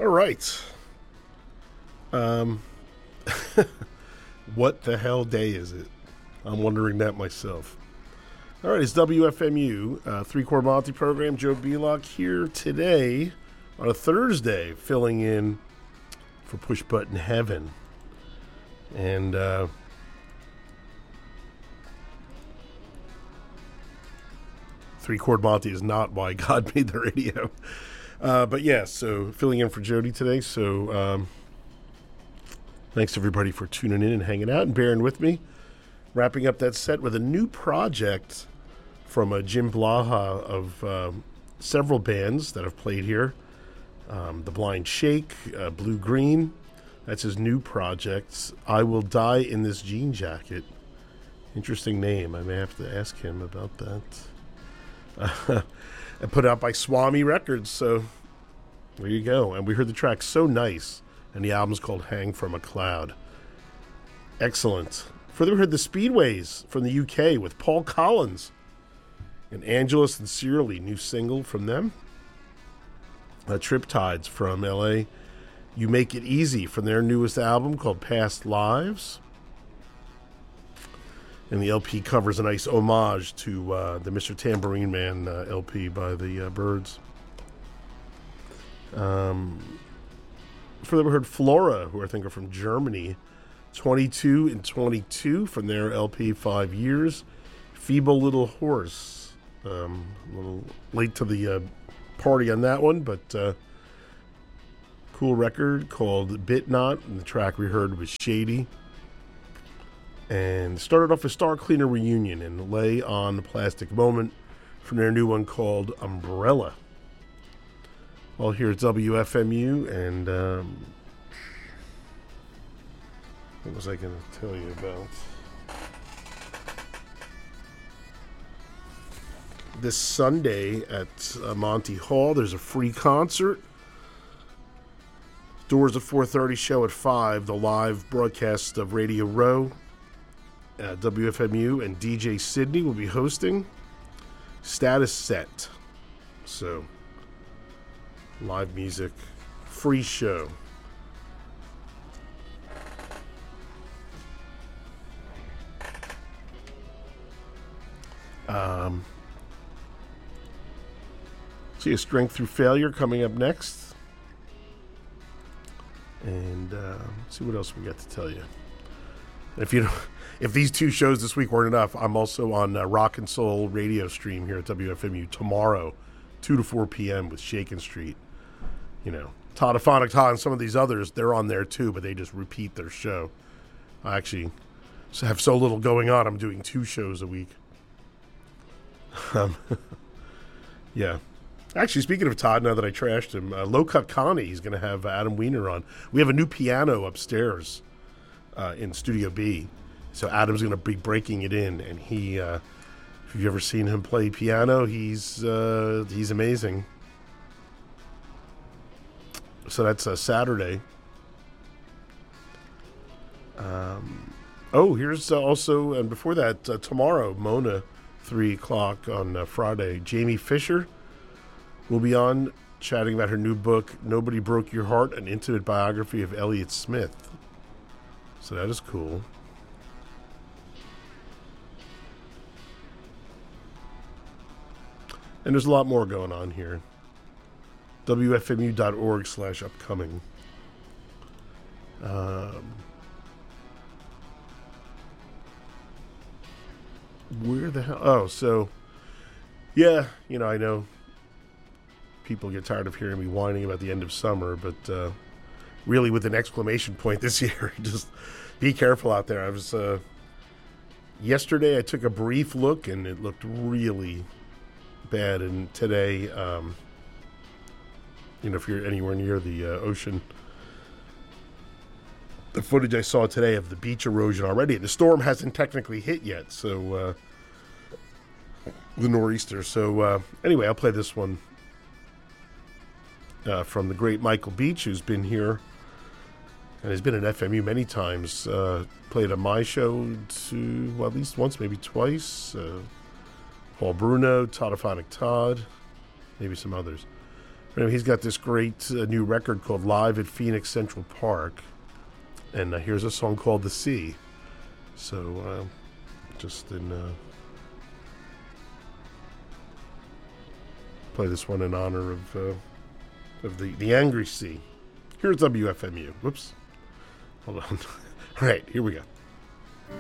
All right. What the hell day is it? I'm wondering that myself. All right, it's WFMU, Three-Chord Monty program. Joe Belock here today on a Thursday, filling in for Push Button Heaven. And Three-Chord Monty is not why God made the radio. But yeah, so filling in for Jody today. So thanks everybody for tuning in and hanging out and bearing with me. Wrapping up that set with a new project from Jim Blaha of several bands that have played here. The Blind Shake, Blue Green. That's his new project. I Will Die in This Jean Jacket. Interesting name. I may have to ask him about that. And put out by Swami Records. So there you go. And we heard the track So Nice. And the album's called Hang From a Cloud. Excellent. Further, we heard the Speedways from the UK with Paul Collins and Angela Sincerely, new single from them. Triptides from LA. You Make It Easy from their newest album called Past Lives. And the LP covers a nice homage to the Mr. Tambourine Man LP by the Byrds. Further, we heard Flora, who I think are from Germany. 22 and 22 from their LP 5 Years. Feeble Little Horse. A little late to the party on that one, but cool record called Bit Not, and the track we heard was Shady. And started off with Star Cleaner Reunion and Lay on the Plastic Moment from their new one called Umbrella. Well, here at WFMU, and what was I going to tell you about? This Sunday at Monty Hall, there's a free concert. Doors at 4:30, show at 5. The live broadcast of Radio Row at WFMU and DJ Sydney will be hosting. Status Set. So, live music, free show. See a Strength Through Failure coming up next. And let's see what else we got to tell you. If these two shows this week weren't enough, I'm also on Rock and Soul radio stream here at WFMU tomorrow, 2 to 4 p.m. with Shakin' Street. You know, Todd and some of these others, they're on there too, but they just repeat their show. I actually have so little going on, I'm doing 2 shows a week. Yeah. Actually, speaking of Todd, now that I trashed him, Low Cut Connie, he's going to have Adam Wiener on. We have a new piano upstairs in Studio B. So Adam's going to be breaking it in, and he, if you've ever seen him play piano, he's amazing. So that's Saturday. Here's also, and before that, tomorrow, Mona, 3 o'clock on Friday, Jamie Fisher will be on chatting about her new book, Nobody Broke Your Heart, an intimate biography of Elliott Smith. So that is cool. And there's a lot more going on here. WFMU.org/upcoming. Where the hell? Oh, so, yeah, you know, I know people get tired of hearing me whining about the end of summer, but really with an exclamation point this year. Just be careful out there. I was, yesterday I took a brief look, and it looked really bad, and today, you know, if you're anywhere near the ocean, the footage I saw today of the beach erosion already. The storm hasn't technically hit yet, so the nor'easter. So anyway, I'll play this one from the great Michael Beach, who's been here and has been at FMU many times. Played on my show at least once, maybe twice. Paul Bruno, Toddophonic Todd, maybe some others. He's got this great new record called Live at Phoenix Central Park. And here's a song called The Sea. So, just play this one in honor of the angry sea. Here's WFMU. Whoops. Hold on. All right, here we go.